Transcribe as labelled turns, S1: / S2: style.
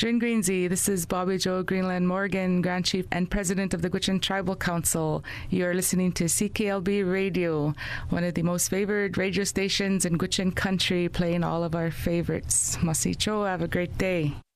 S1: Jane Greensey, this is Bobby Joe Greenland Morgan, Grand Chief and President of the Gwich'in Tribal Council. You're listening to CKLB Radio, one of the most favored radio stations in Gwich'in country, playing all of our favorites. Masicho, have a great day.